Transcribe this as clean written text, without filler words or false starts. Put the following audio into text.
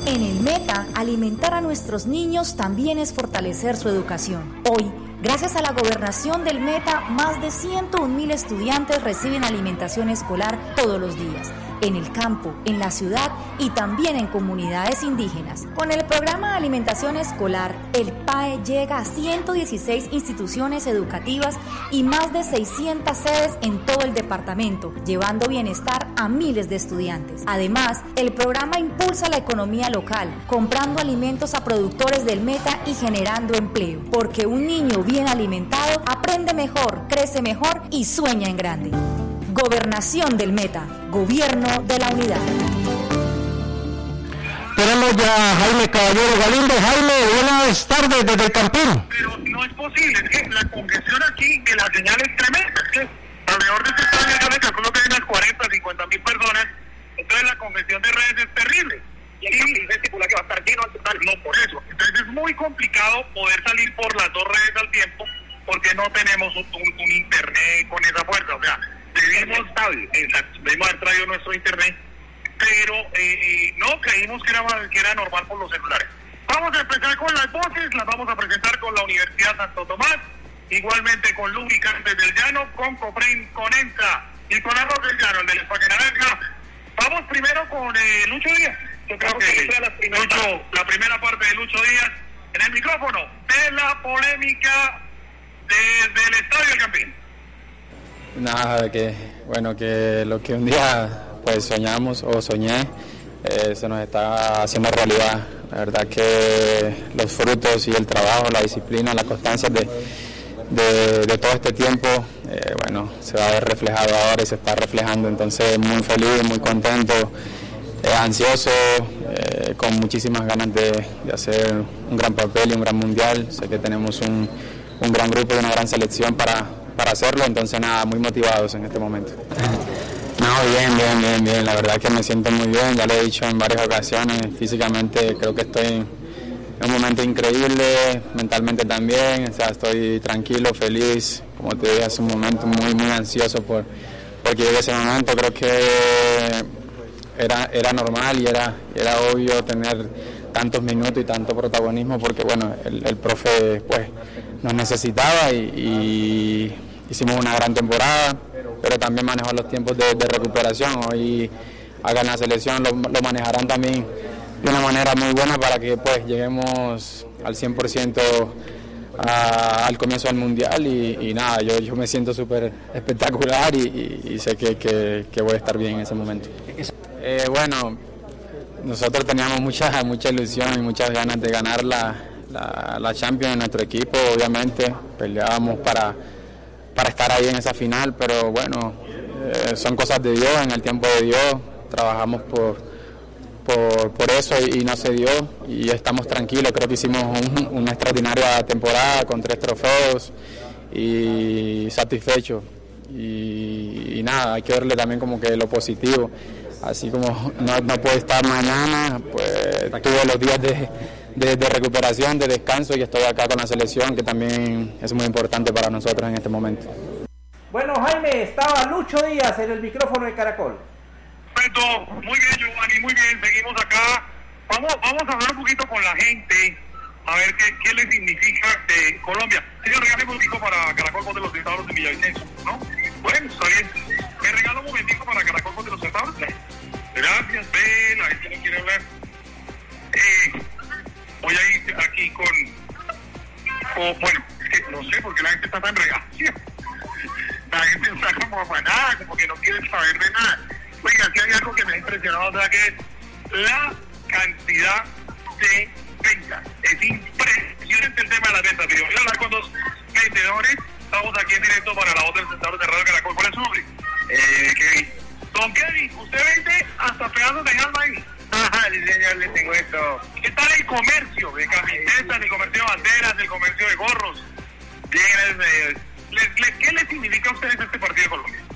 En el Meta, alimentar a nuestros niños también es fortalecer su educación. Hoy, gracias a la gobernación del Meta, más de 101.000 estudiantes reciben alimentación escolar todos los días, en el campo, en la ciudad y también en comunidades indígenas. Con el programa de alimentación escolar, el PAE llega a 116 instituciones educativas y más de 600 sedes en todo el departamento, llevando bienestar a miles de estudiantes. Además, el programa impulsa la economía local, comprando alimentos a productores del Meta y generando empleo, porque un niño bien alimentado aprende mejor, crece mejor y sueña en grande. Gobernación del Meta, Gobierno de la Unidad. Tenemos ya a Jaime Caballero Galindo. Jaime, buenas tardes desde el Campín. Pero no es posible, es que la congestión aquí de la señal es tremenda, es que alrededor de este estadio yo le calculo que hay unas 40, 50.000 personas, entonces la congestión de redes es terrible. Y se estipula que va a estar lleno al total. No, por eso. Entonces es muy complicado poder salir por las dos redes al tiempo porque no tenemos un internet con esa fuerza, o sea, debimos haber traído nuestro internet, pero no creímos que era normal por los celulares. Vamos a empezar con las voces, las vamos a presentar con la Universidad Santo Tomás, igualmente con Lubricantes del Llano, con Copren, con ENSA y con Arroz del Llano, el del Espaque Naranja. Vamos primero con Lucho Díaz. Yo creo que Lucho, la primera parte de Lucho Díaz en el micrófono de la polémica desde el Estadio del Campín. Nada, que lo que un día pues soñamos o soñé se nos está haciendo realidad. La verdad que los frutos y el trabajo, la disciplina, la constancia de todo este tiempo, se va a ver reflejado ahora y se está reflejando. Entonces muy feliz, muy contento, ansioso, con muchísimas ganas de hacer un gran papel y un gran mundial. Sé que tenemos un gran grupo y una gran selección para hacerlo, entonces nada, muy motivados en este momento. No, bien, la verdad que me siento muy bien, ya lo he dicho en varias ocasiones, físicamente creo que estoy en un momento increíble, mentalmente también, o sea, estoy tranquilo, feliz, como te dije hace un momento, muy ansioso porque llegue ese momento. Creo que era normal y era obvio tener tantos minutos y tanto protagonismo porque el profe pues nos necesitaba y hicimos una gran temporada, pero también manejó los tiempos de recuperación. Hoy acá en la selección lo manejarán también de una manera muy buena para que pues lleguemos al 100% al comienzo del Mundial y nada, yo me siento súper espectacular y sé que voy a estar bien en ese momento. Nosotros teníamos mucha ilusión y muchas ganas de ganar la Champions en nuestro equipo, obviamente peleábamos para estar ahí en esa final, pero son cosas de Dios, en el tiempo de Dios, trabajamos por eso y no se dio y estamos tranquilos. Creo que hicimos una extraordinaria temporada con 3 trofeos y satisfechos y nada, hay que verle también como que lo positivo, así como no puede estar mañana, pues tuve los días de recuperación, de descanso y estoy acá con la selección, que también es muy importante para nosotros en este momento. Bueno, Jaime, estaba Lucho Díaz en el micrófono de Caracol. Perfecto, muy bien, Giovanni, muy bien, seguimos acá. Vamos a hablar un poquito con la gente, a ver qué le significa Colombia. Señor, regale un momentico para Caracol Voz de los Centauros de Villavicencio, ¿no? Bueno, está bien. ¿Me regala un momentico para Caracol Voz de los Centauros? Gracias, ven, la gente no quiere hablar. Voy a ir aquí con es que no sé por qué la gente está tan reacia. La gente está como afanada, como que no quiere saber de nada. Oiga, si hay algo que me ha impresionado, o sea, que es la cantidad de ventas. Es impresionante el tema de las ventas. Pero voy a hablar con 2 vendedores. Estamos aquí en directo para la Voz del Centauros de Radio Caracol. ¿Cuál es su nombre? Kevin. Don Kevin, ¿usted vende hasta pedazos de alma ahí? Ajá, señor, le tengo esto. ¿Qué tal el comercio de camisetas, el comercio de banderas, el comercio de gorros? Bien, gracias a Dios. ¿Qué le significa a ustedes este partido de Colombia?